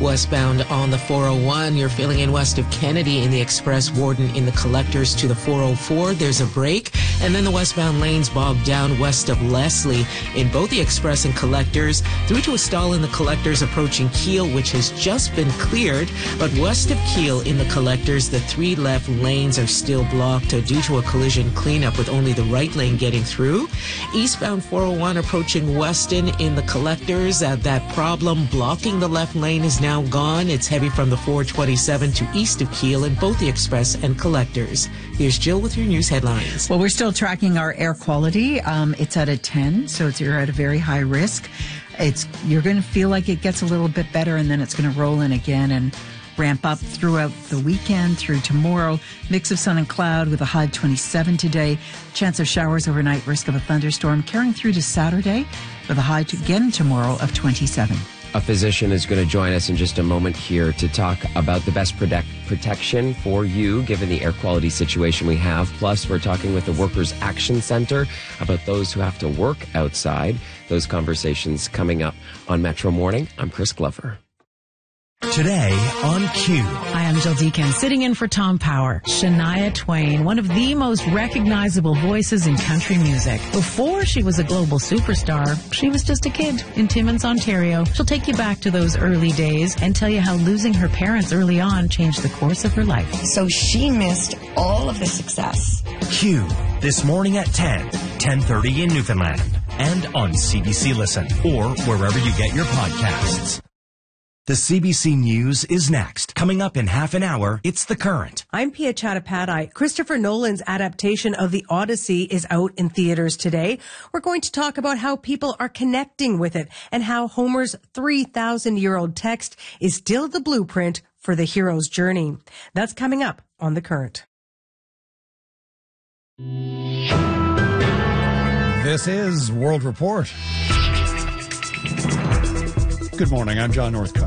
Westbound on the 401, you're filling in west of Kennedy in the Express, Warden in the Collectors to the 404. There's a break. And then the westbound lanes bogged down west of Leslie in both the Express and Collectors, through to a stall in the Collectors approaching Keele, which has just been cleared. But west of Keele in the Collectors, the 3 left lanes are still blocked due to a collision cleanup, with only the right lane getting through. Eastbound 401 approaching Weston in the Collectors. That problem blocking the left lane is now gone. It's heavy from the 427 to east of Keele in both the Express and Collectors. Here's Jill with your news headlines. Well, we're still tracking our air quality. It's at a 10, so you're at a very high risk. You're going to feel like it gets a little bit better, and then it's going to roll in again and ramp up throughout the weekend through tomorrow. Mix of sun and cloud with a high 27 today. Chance of showers overnight, risk of a thunderstorm carrying through to Saturday with a high again tomorrow of 27. A physician is going to join us in just a moment here to talk about the best protection for you given the air quality situation we have. Plus, we're talking with the Workers' Action Center about those who have to work outside. Those conversations coming up on Metro Morning. I'm Chris Glover. Today on Q. Hi, I'm Jill Deacon, sitting in for Tom Power. Shania Twain, one of the most recognizable voices in country music. Before she was a global superstar, she was just a kid in Timmins, Ontario. She'll take you back to those early days and tell you how losing her parents early on changed the course of her life. So she missed all of the success. Q, this morning at 10:30 in Newfoundland, and on CBC Listen, or wherever you get your podcasts. The CBC News is next. Coming up in half an hour, it's The Current. I'm Pia Chattopadhyay. Christopher Nolan's adaptation of The Odyssey is out in theaters today. We're going to talk about how people are connecting with it and how Homer's 3,000-year-old text is still the blueprint for the hero's journey. That's coming up on The Current. This is World Report. Good morning. I'm John Northcutt.